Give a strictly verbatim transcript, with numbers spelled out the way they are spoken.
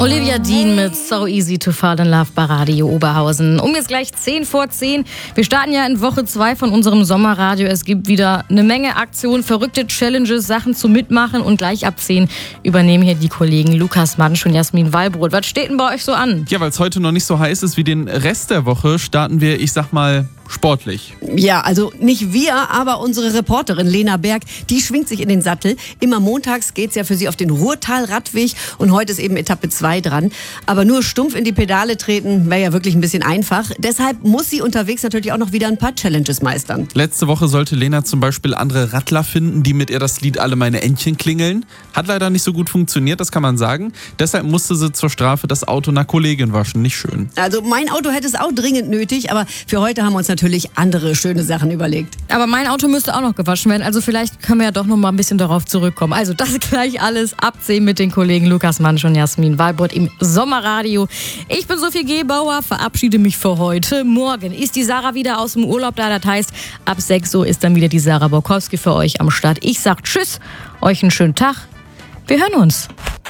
Olivia Dean mit So Easy to Fall in Love bei Radio Oberhausen. Um jetzt gleich zehn vor zehn. Wir starten ja in Woche zwei von unserem Sommerradio. Es gibt wieder eine Menge Aktionen, verrückte Challenges, Sachen zum Mitmachen. Und gleich ab zehn übernehmen hier die Kollegen Lukas Mansch und Jasmin Wallbrot. Was steht denn bei euch so an? Ja, weil es heute noch nicht so heiß ist wie den Rest der Woche, starten wir, ich sag mal, sportlich. Ja, also nicht wir, aber unsere Reporterin Lena Berg, die schwingt sich in den Sattel. Immer montags geht's ja für sie auf den Ruhrtal-Radweg und heute ist eben Etappe zwei dran. Aber nur stumpf in die Pedale treten wäre ja wirklich ein bisschen einfach. Deshalb muss sie unterwegs natürlich auch noch wieder ein paar Challenges meistern. Letzte Woche sollte Lena zum Beispiel andere Radler finden, die mit ihr das Lied Alle meine Entchen klingeln. Hat leider nicht so gut funktioniert, das kann man sagen. Deshalb musste sie zur Strafe das Auto einer Kollegin waschen. Nicht schön. Also mein Auto hätte es auch dringend nötig, aber für heute haben wir uns natürlich andere schöne Sachen überlegt. Aber mein Auto müsste auch noch gewaschen werden, also vielleicht können wir ja doch noch mal ein bisschen darauf zurückkommen. Also das gleich alles ab zehn mit den Kollegen Lukas Mansch und Jasmin Wallbrot im Sommerradio. Ich bin Sophie Gebauer, verabschiede mich für heute. Morgen ist die Sarah wieder aus dem Urlaub da, das heißt, ab sechs Uhr ist dann wieder die Sarah Borkowski für euch am Start. Ich sag Tschüss, euch einen schönen Tag, wir hören uns.